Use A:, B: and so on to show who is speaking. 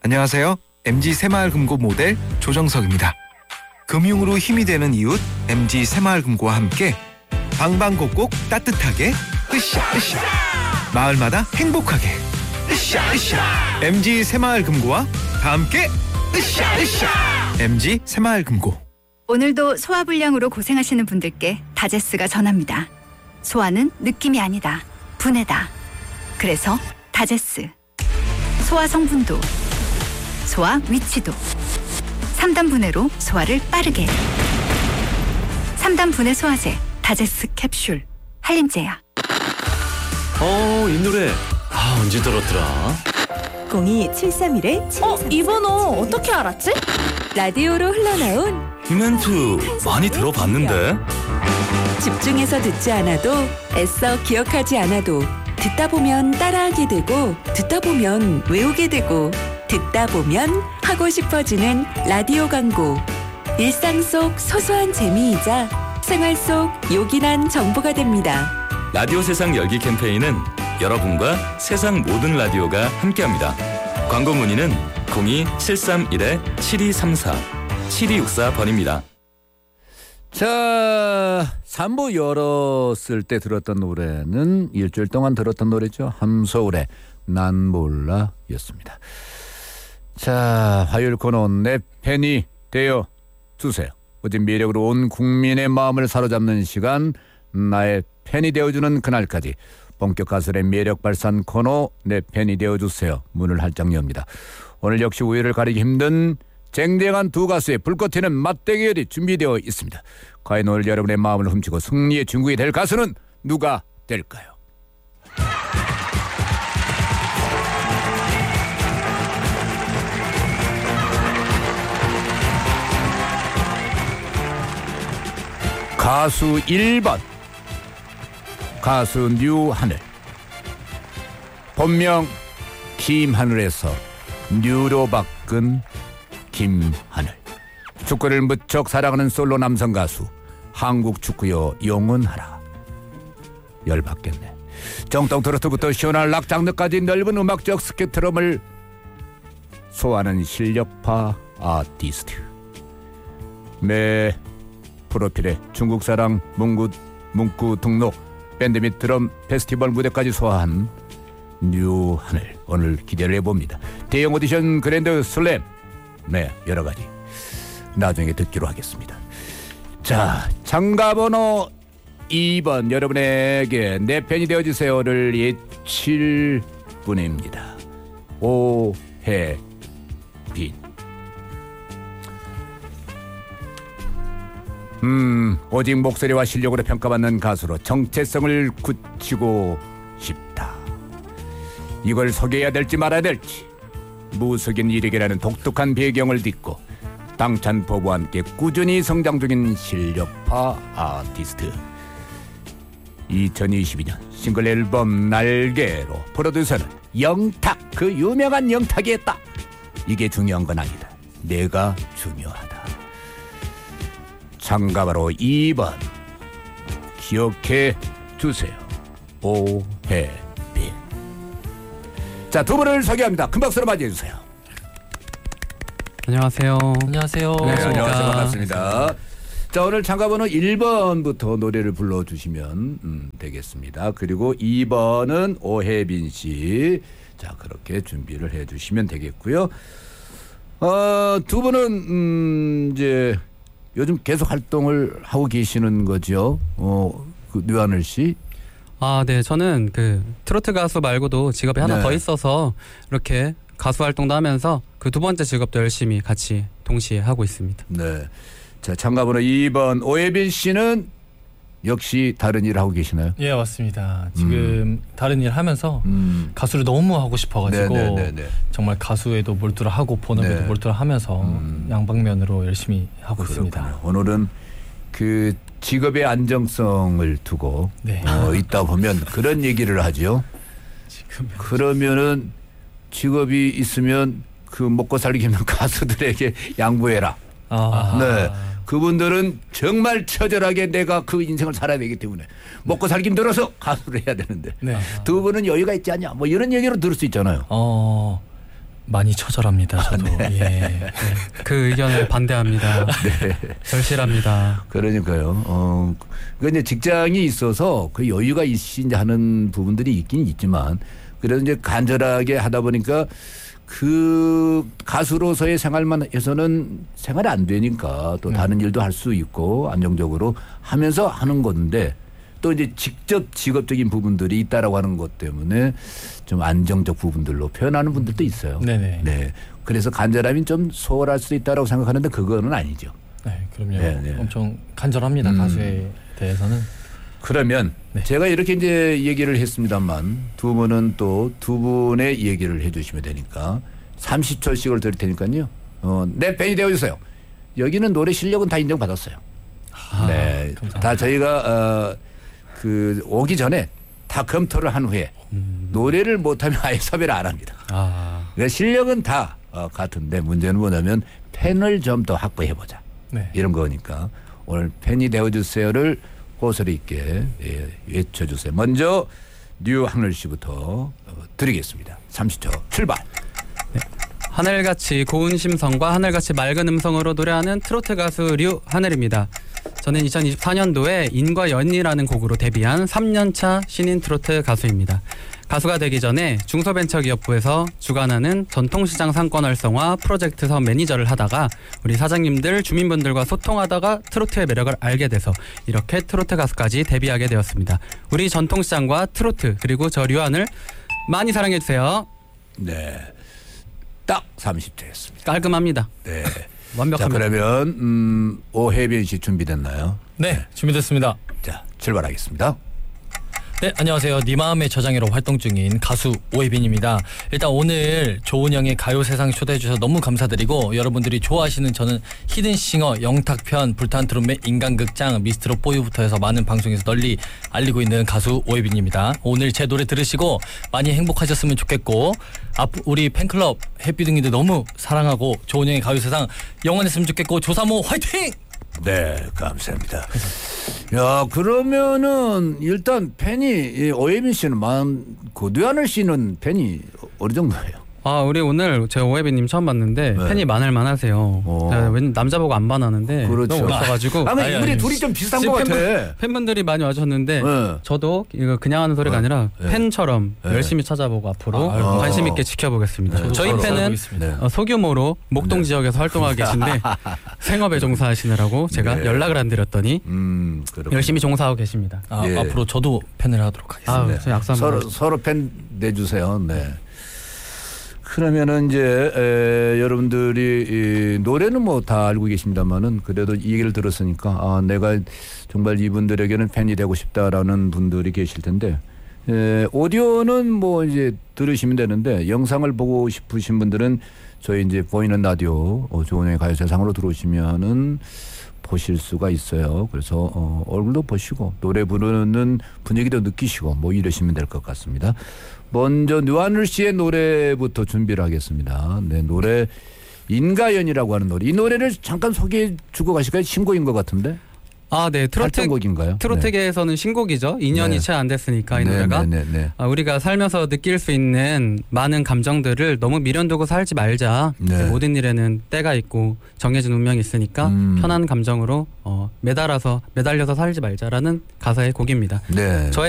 A: 안녕하세요. MG 새마을금고 모델 조정석입니다. 금융으로 힘이 되는 이웃 MG 새마을금고와 함께 방방곡곡 따뜻하게 으쌰으쌰 마을마다 행복하게 으쌰으쌰 MG 새마을금고와 다 함께 으쌰으쌰 MG 새마을금고.
B: 오늘도 소화불량으로 고생하시는 분들께 다제스가 전합니다. 소화는 느낌이 아니다. 분해다. 그래서 다제스. 소화 성분도, 소화 위치도 3단 분해로 소화를 빠르게. 3단 분해 소화제 다제스 캡슐 한림제야.
C: 이 노래 언제 들었더라?
D: 02-731-7234.
E: 이 번호 어떻게 알았지?
D: 라디오로 흘러나온
C: 이 멘트 많이 들어봤는데?
D: 집중해서 듣지 않아도 애써 기억하지 않아도 듣다 보면 따라하게 되고 듣다 보면 외우게 되고 듣다 보면 하고 싶어지는 라디오 광고. 일상 속 소소한 재미이자 생활 속 요긴한 정보가 됩니다.
C: 라디오 세상 열기 캠페인은 여러분과 세상 모든 라디오가 함께합니다. 광고 문의는 02-731-7234 7264번입니다.
F: 자, 3부 열었을 때 들었던 노래는 일주일 동안 들었던 노래죠. 함서울의 난 몰라 였습니다. 자, 화요일 코너 내 팬이 되어 주세요. 어제 매력으로 온 국민의 마음을 사로잡는 시간, 나의 팬이 되어주는 그날까지 본격 가수의 매력 발산 코너 내 팬이 되어주세요. 문을 활짝 엽니다. 오늘 역시 우열을 가리기 힘든 쟁쟁한 두 가수의 불꽃 튀는 맞대결이 준비되어 있습니다. 과연 오늘 여러분의 마음을 훔치고 승리의 중국이 될 가수는 누가 될까요? 가수 1번 가수 류하늘. 본명 김하늘에서 류로 바꾼 김하늘. 축구를 무척 사랑하는 솔로 남성 가수. 한국 축구여 영원하라. 열받겠네. 정통 트로트부터 시원한 락 장르까지 넓은 음악적 스펙트럼을 소화하는 실력파 아티스트. 매 프로필에 중국사랑 문구 등록 밴드 및 드럼 페스티벌 무대까지 소화한 류하늘. 오늘 기대를 해봅니다. 대형 오디션 그랜드 슬램, 여러가지 나중에 듣기로 하겠습니다. 자, 참가번호 2번 여러분에게 내 팬이 되어주세요를 예칠 분입니다. 오해빈. 오직 목소리와 실력으로 평가받는 가수로 정체성을 굳히고 싶다. 이걸 소개해야 될지 말아야 될지 무속인 일이라는 독특한 배경을 딛고 당찬 포부와 함께 꾸준히 성장 중인 실력파 아티스트. 2022년 싱글 앨범 날개로 프로듀서는 영탁, 그 유명한 영탁이 했다. 이게 중요한 건 아니다. 내가 중요하다. 참가번호 2번 기억해 주세요. 오해빈. 자, 두 분을 소개합니다. 큰 박수로 맞이해 주세요.
G: 안녕하세요.
E: 안녕하세요.
F: 네, 안녕하세요. 반갑습니다. 자, 오늘 참가번호 1번부터 노래를 불러주시면 되겠습니다. 그리고 2번은 오해빈 씨. 자, 그렇게 준비를 해주시면 되겠고요. 두 분은 이제 요즘 계속 활동을 하고 계시는 거죠. 그 류하늘 씨.
G: 네, 저는 그 트로트 가수 말고도 직업이 하나 더 있어서 이렇게 가수 활동도 하면서 그 두 번째 직업도 열심히 같이 동시에 하고 있습니다.
F: 네. 자, 참가번호 2번 오해빈 씨는 역시 다른 일을 하고 계시나요?
E: 예, 맞습니다. 지금 다른 일 하면서 가수를 너무 하고 싶어가지고 정말 가수에도 몰두를 하고 본업에도 몰두를 하면서 양방면으로 열심히 하고 있습니다.
F: 오늘은 그 직업의 안정성을 두고 있다 보면 그런 얘기를 하죠. 그러면은 직업이 있으면 그 먹고 살기 힘든 가수들에게 양보해라. 네. 그분들은 정말 처절하게 내가 그 인생을 살아야 되기 때문에 먹고 살기 힘들어서 가수를 해야 되는데 두 분은 여유가 있지 않냐 뭐 이런 얘기로 들을 수 있잖아요.
E: 많이 처절합니다. 저도.
F: 네.
E: 예.
G: 그 의견을 반대합니다.
F: 네.
G: 절실합니다.
F: 그러니까요. 그러니까 이제 직장이 있어서 그 여유가 있으신지 하는 부분들이 있긴 있지만 그래도 이제 간절하게 하다 보니까 그 가수로서의 생활만 해서는 생활이 안 되니까 또 다른 일도 할 수 있고 안정적으로 하면서 하는 건데 또 이제 직접 직업적인 부분들이 있다라고 하는 것 때문에 좀 안정적 부분들로 표현하는 분들도 있어요.
E: 네네.
F: 네. 그래서 간절함이 좀 소홀할 수도 있다라고 생각하는데 그거는 아니죠.
E: 네, 그럼요.
F: 네.
E: 엄청 간절합니다. 가수에 대해서는.
F: 그러면
E: 네.
F: 제가 이렇게 이제 얘기를 했습니다만 두 분은 또 두 분의 얘기를 해 주시면 되니까 30초씩을 드릴 테니까요. 내 팬이 되어주세요. 여기는 노래 실력은 다 인정받았어요. 네.
E: 감사합니다.
F: 다 저희가 그 오기 전에 다 검토를 한 후에 노래를 못하면 아예 섭외를 안 합니다. 그러니까 실력은 다 같은데 문제는 뭐냐면 팬을 좀 더 확보해보자.
E: 네.
F: 이런 거니까 오늘 팬이 되어주세요를 호소리 있게 외쳐주세요. 먼저 류하늘 씨부터 드리겠습니다. 30초 출발.
G: 네. 하늘같이 고운 심성과 하늘같이 맑은 음성으로 노래하는 트로트 가수 류하늘입니다. 저는 2024년도에 인과 연이라는 곡으로 데뷔한 3년차 신인 트로트 가수입니다. 가수가 되기 전에 중소벤처기업부에서 주관하는 전통시장 상권 활성화 프로젝트 사업 매니저를 하다가 우리 사장님들 주민분들과 소통하다가 트로트의 매력을 알게 돼서 이렇게 트로트 가수까지 데뷔하게 되었습니다. 우리 전통시장과 트로트 그리고 저 류하늘 많이 사랑해주세요.
F: 네, 딱 30초였습니다.
G: 깔끔합니다.
F: 네.
G: 완벽합니다.
F: 자, 그러면 오혜빈 씨 준비됐나요?
E: 네, 준비됐습니다.
F: 자, 출발하겠습니다.
E: 네, 안녕하세요. 네 마음의 저장이로 활동 중인 가수 오혜빈입니다. 일단 오늘 조은영의 가요세상 초대해 주셔서 너무 감사드리고 여러분들이 좋아하시는 저는 히든싱어, 영탁편, 불타는 트롯맨, 인간극장, 미스트롯 뽀유부터 해서 많은 방송에서 널리 알리고 있는 가수 오혜빈입니다. 오늘 제 노래 들으시고 많이 행복하셨으면 좋겠고 우리 팬클럽 해피등이들 너무 사랑하고 조은영의 가요세상 영원했으면 좋겠고 조사모 화이팅!
F: 네, 감사합니다. 야, 그러면은 일단 팬이 오혜빈 씨는 많고 류하늘 씨는 팬이 어느 정도예요?
G: 우리 오늘 제가 오혜빈님 처음 봤는데
F: 네.
G: 팬이 많을 만하세요. 왠 남자 보고 안 반하는데
F: 그렇죠.
G: 너무 멋있어가지고
F: 아니, 우리 둘이 좀 비슷한 것 같아.
G: 팬분들이 많이 와주셨는데
F: 네.
G: 저도 이거 그냥 하는 소리가 아니라
F: 네.
G: 팬처럼
F: 네.
G: 열심히 찾아보고 앞으로 관심 있게 지켜보겠습니다.
F: 네.
G: 저희 팬은
F: 네.
G: 소규모로 목동
F: 네.
G: 지역에서 활동하고 계신데 생업에 종사하시느라고 제가
F: 네.
G: 연락을 안 드렸더니
F: 그렇군요.
G: 열심히 종사하고 계십니다.
F: 예.
E: 앞으로 저도 팬을 하도록 하겠습니다.
G: 저 약속 한번
F: 서로 팬 내주세요. 네. 그러면은 이제 여러분들이 노래는 뭐 다 알고 계십니다만은 그래도 이 얘기를 들었으니까 내가 정말 이분들에게는 팬이 되고 싶다라는 분들이 계실 텐데 오디오는 뭐 이제 들으시면 되는데 영상을 보고 싶으신 분들은 저희 이제 보이는 라디오 조은영의 가요세상으로 들어오시면은 보실 수가 있어요. 그래서 얼굴도 보시고 노래 부르는 분위기도 느끼시고 뭐 이러시면 될 것 같습니다. 먼저 류하늘 씨의 노래부터 준비를 하겠습니다. 네, 노래 인가연이라고 하는 노래. 이 노래를 잠깐 소개해 주고 가실까요? 신곡인 것 같은데.
G: 네.
F: 활동곡인가요?
G: 트로트계에서는 신곡이죠. 2년이
F: 네.
G: 채 안 됐으니까 이 노래가.
F: 네.
G: 우리가 살면서 느낄 수 있는 많은 감정들을 너무 미련두고 살지 말자.
F: 네.
G: 모든 일에는 때가 있고 정해진 운명이 있으니까 편한 감정으로 매달려서 살지 말자라는 가사의 곡입니다.
F: 네.